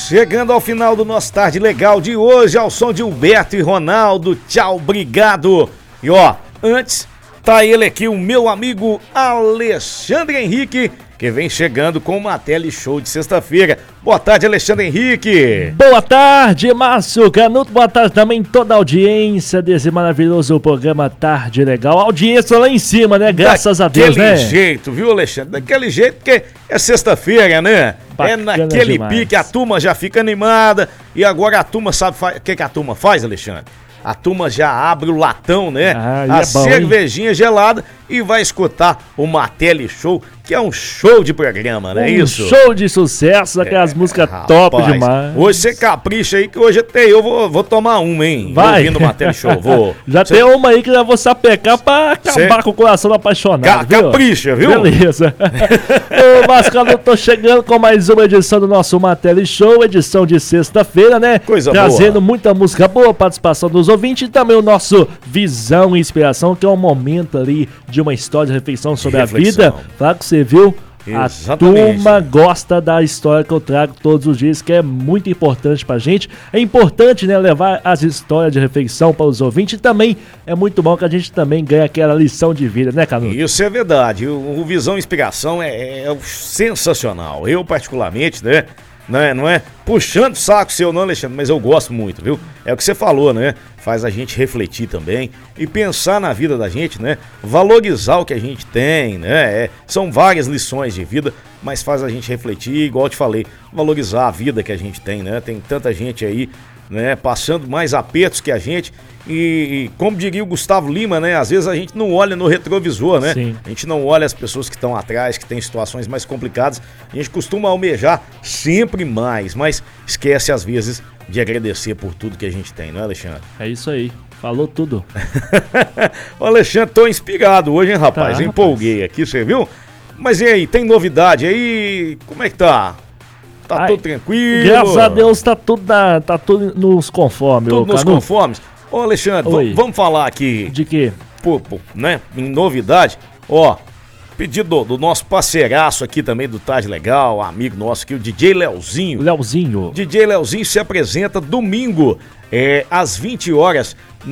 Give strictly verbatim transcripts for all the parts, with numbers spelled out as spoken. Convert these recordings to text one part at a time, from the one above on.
Chegando ao final do nosso Tarde Legal de hoje, ao som de Humberto e Ronaldo, tchau, obrigado. E ó, antes, tá ele aqui, o meu amigo Alexandre Henrique, que vem chegando com uma teleshow de sexta-feira. Boa tarde, Alexandre Henrique. Boa tarde, Márcio Canuto. Boa tarde também toda a audiência desse maravilhoso programa Tarde Legal. Audiência lá em cima, né? Graças a Deus, né? Daquele jeito, viu, Alexandre? Daquele jeito, porque é sexta-feira, né? Bacana, é naquele demais. Pique, a turma já fica animada. E agora a turma sabe o que, que a turma faz, Alexandre? A turma já abre o latão, né? Ah, a é bom, cervejinha hein? gelada e vai escutar o Martelli Show, que é um show de programa, não é um isso? Show de sucesso, aquelas é, músicas rapaz, top demais. Hoje você capricha aí que hoje até eu vou, vou tomar uma, hein? Vai. Ouvindo o Martelli Show, vou. Já cê... tem uma aí que eu vou sapecar pra acabar cê... com o coração apaixonado, Ca viu? Capricha, viu? Beleza. Ô, Mascalo, eu tô chegando com mais uma edição do nosso Martelli Show, edição de sexta-feira, né? Coisa Trazendo boa. muita música boa, participação dos ouvintes e também o nosso Visão e Inspiração, que é um momento ali de uma história de reflexão sobre reflexão. a vida. Claro que você viu, Exatamente. A turma gosta da história que eu trago todos os dias, que é muito importante pra gente. É importante, né, levar as histórias de reflexão para os ouvintes e também é muito bom que a gente também ganhe aquela lição de vida, né, Canuto? Isso é verdade. O, o Visão e Inspiração é, é sensacional. Eu, particularmente, né, Não é, não é puxando o saco seu não, Alexandre, mas eu gosto muito, viu? É o que você falou, né? Faz a gente refletir também e pensar na vida da gente, né? Valorizar o que a gente tem, né? É, são várias lições de vida, mas faz a gente refletir, igual eu te falei, valorizar a vida que a gente tem, né? Tem tanta gente aí, né? Passando mais apertos que a gente e, e como diria o Gustavo Lima, né? Às vezes a gente não olha no retrovisor, né? Sim. A gente não olha as pessoas que estão atrás, que têm situações mais complicadas. A gente costuma almejar sempre mais, mas esquece às vezes de agradecer por tudo que a gente tem, não é, Alexandre? É isso aí. Falou tudo. Ô, Alexandre, tô inspirado hoje, hein, rapaz? Tá, Empolguei rapaz. aqui, você viu? Mas e aí, tem novidade aí? Como é que tá? Tá Ai, tudo tranquilo? Graças a Deus tá tudo, na, tá tudo nos conformes. Tudo nos conformes? Ô, Alexandre, v- vamos falar aqui. De quê? Pô, pô, né? Em novidade, ó, pedido do, do nosso parceiraço aqui também do Tarde Legal, amigo nosso aqui, o D J Leozinho. Leozinho. D J Leozinho se apresenta domingo, é, às vinte horas,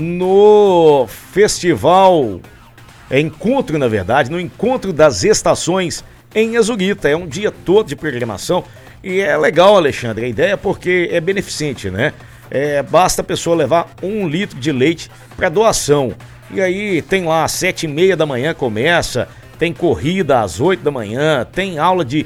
no festival, é encontro na verdade, no Encontro das Estações em Azurita. É um dia todo de programação e é legal, Alexandre, a ideia é porque é beneficente, né? É, basta a pessoa levar um litro de leite para doação. E aí tem lá às sete e meia da manhã começa, tem corrida às oito da manhã, tem aula de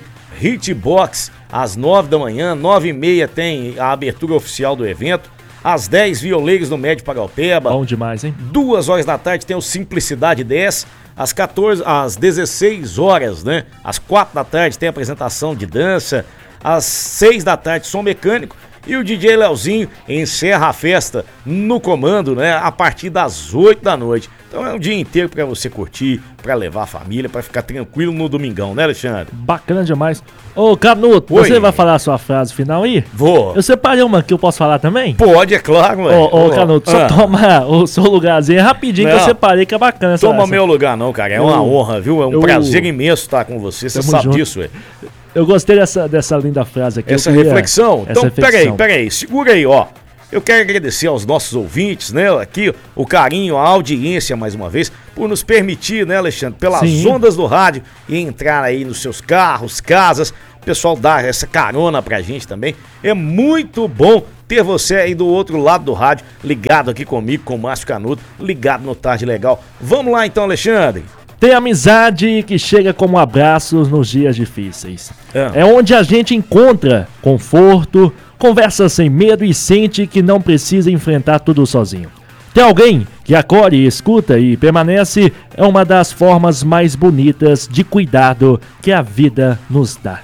hitbox às nove da manhã, nove e meia tem a abertura oficial do evento, às dez violeiros no Médio Paraupeba. Bom demais, hein? Duas horas da tarde tem o Simplicidade dez, às quatorze, às dezesseis horas, né? Às quatro da tarde tem a apresentação de dança, às seis da tarde som mecânico. E o D J Leozinho encerra a festa no comando, né? A partir das oito da noite. Então é um dia inteiro pra você curtir, pra levar a família, pra ficar tranquilo no domingão, né, Alexandre? Bacana demais. Ô, Canuto, Oi. você vai falar a sua frase final aí? Vou. Eu separei uma que eu posso falar também? Pode, é claro, ué. Ô, ô, Canuto, ah. só toma o seu lugarzinho rapidinho Não. que eu separei, que é bacana essa Toma essa. meu lugar não, cara. É Eu- uma honra, viu? É um eu- prazer imenso estar com você. Você Tamo sabe junto. disso, ué. Eu gostei dessa, dessa linda frase aqui. Essa eu queria- reflexão. essa Então, reflexão. peraí, peraí. Segura aí, ó. Eu quero agradecer aos nossos ouvintes, né? Aqui, o carinho, a audiência, mais uma vez, por nos permitir, né, Alexandre, pelas Sim. ondas do rádio e entrar aí nos seus carros, casas. O pessoal dá essa carona pra gente também. É muito bom ter você aí do outro lado do rádio, ligado aqui comigo, com o Márcio Canuto, ligado no Tarde Legal. Vamos lá então, Alexandre. Tem amizade que chega como abraços nos dias difíceis. Ah. É onde a gente encontra conforto, conversa sem medo e sente que não precisa enfrentar tudo sozinho. Ter alguém que acolhe, escuta e permanece é uma das formas mais bonitas de cuidado que a vida nos dá.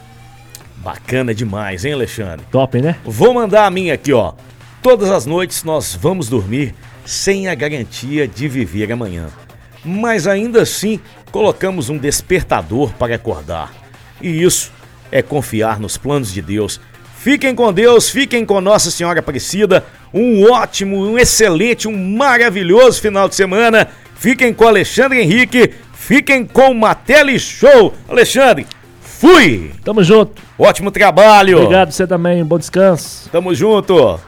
Bacana demais, hein, Alexandre? Top, né? Vou mandar a minha aqui, ó. Todas as noites nós vamos dormir sem a garantia de viver amanhã. Mas ainda assim, colocamos um despertador para acordar. E isso é confiar nos planos de Deus. Fiquem com Deus, fiquem com Nossa Senhora Aparecida. Um ótimo, um excelente, um maravilhoso final de semana. Fiquem com Alexandre Henrique, fiquem com o Martelli Show. Alexandre, Fui! Tamo junto. Ótimo trabalho. Obrigado, você também. Bom descanso. Tamo junto.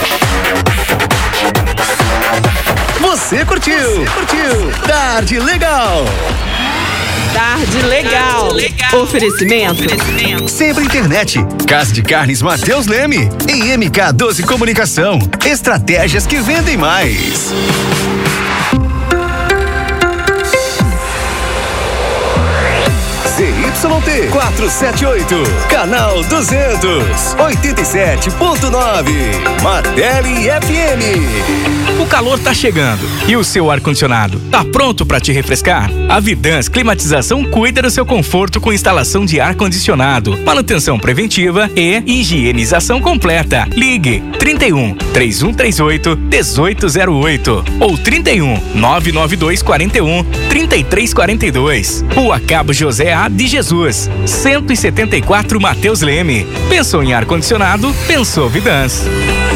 Você curtiu? Você curtiu? Tarde Legal. Tarde Legal. Legal. Oferecimento. Oferecimento. Sempre Internet. Casa de Carnes Matheus Leme. E M K doze Comunicação. Estratégias que vendem mais. Z Y T quatrocentos e setenta e oito, canal duzentos, oitenta e sete ponto nove, Martelli F M. O calor tá chegando e o seu ar-condicionado tá pronto para te refrescar? A Vidans Climatização cuida do seu conforto com instalação de ar-condicionado, manutenção preventiva e higienização completa. Ligue trinta e um, três um três oito, dezoito zero oito ou trinta e um, nove nove dois quatro um, trinta e três quarenta e dois. Rua Cabo José A de Jesus, cento e setenta e quatro Matheus Leme. Pensou em ar-condicionado? Pensou Vidans.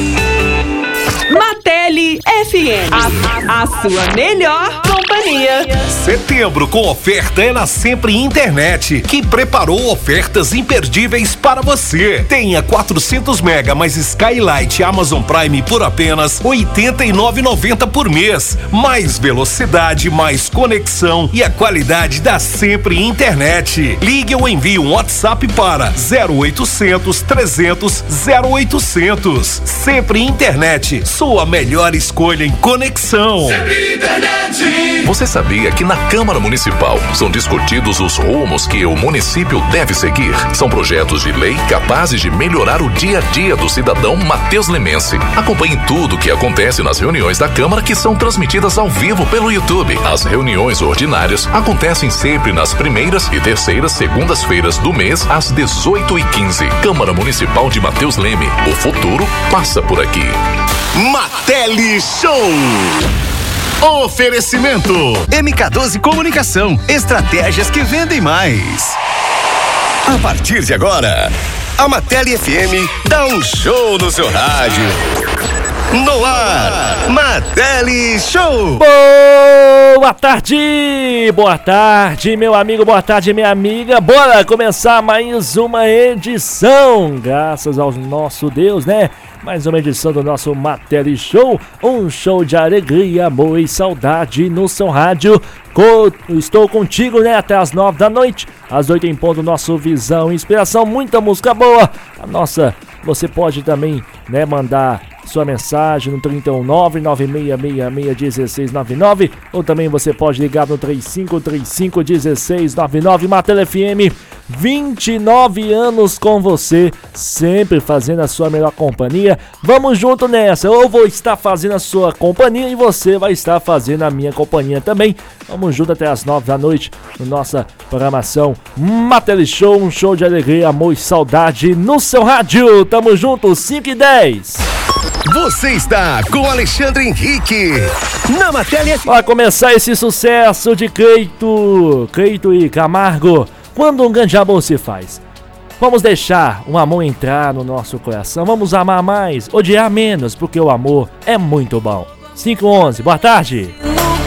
Martelli F M, a, a sua melhor companhia. Setembro com oferta é na Sempre Internet, que preparou ofertas imperdíveis para você. Tenha quatrocentos mega mais Skylight Amazon Prime por apenas oitenta e nove reais e noventa centavos por mês. Mais velocidade, mais conexão e a qualidade da Sempre Internet. Ligue ou envie um WhatsApp para zero oitocentos, trezentos, zero oitocentos. Sempre Internet, sua melhor escolha em conexão. Sempre Internet. Você sabia que na Câmara Municipal são discutidos os rumos que o município deve seguir? São projetos de lei capazes de melhorar o dia a dia do cidadão Matheus Lemense. Acompanhe tudo o que acontece nas reuniões da Câmara, que são transmitidas ao vivo pelo YouTube. As reuniões ordinárias acontecem sempre nas primeiras e terceiras segundas-feiras do mês, às dezoito e quinze. Câmara Municipal de Matheus Leme. O futuro passa por aqui. Martelli Show. Oferecimento M K doze Comunicação. Estratégias que vendem mais. A partir de agora, a Martelli F M dá um show no seu rádio. No ar, Martelli Show. Boa tarde, boa tarde, meu amigo, boa tarde, minha amiga. Bora começar mais uma edição, graças ao nosso Deus, né? Mais uma edição do nosso Martelli Show, um show de alegria, amor e saudade no seu rádio. Co- Estou contigo, né, até as nove da noite, às oito em ponto, nosso Visão e Inspiração, muita música boa. A nossa, você pode também, né, mandar sua mensagem no trinta e um, nove nove seis seis seis um seis nove nove, ou também você pode ligar no três cinco três cinco um seis nove nove. Martelli F M, vinte e nove anos com você, sempre fazendo a sua melhor companhia. Vamos junto nessa, eu vou estar fazendo a sua companhia e você vai estar fazendo a minha companhia também. Vamos junto até as nove da noite, na nossa programação Martelli Show, um show de alegria, amor e saudade no seu rádio. Tamo junto, cinco e dez. Você está com Alexandre Henrique na Martelli F M. Para começar esse sucesso de Cleito, Cleito e Camargo, quando um grande amor se faz. Vamos deixar o amor entrar no nosso coração, vamos amar mais, odiar menos, porque o amor é muito bom. cinco e onze, boa tarde.